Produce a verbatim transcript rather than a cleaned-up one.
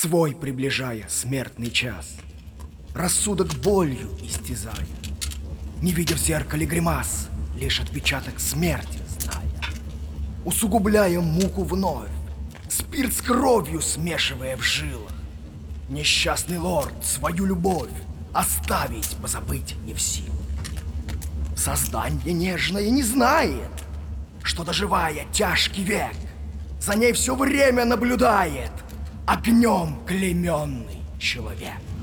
свой приближая смертный час, рассудок болью истязая, не видя в зеркале гримас, лишь отпечаток смерти зная, усугубляя муку вновь, спирт с кровью смешивая в жилах. Несчастный лорд свою любовь оставить, позабыть не в силах. Создание нежное не знает, что, доживая тяжкий век, за ней все время наблюдает огнем клейменный человек.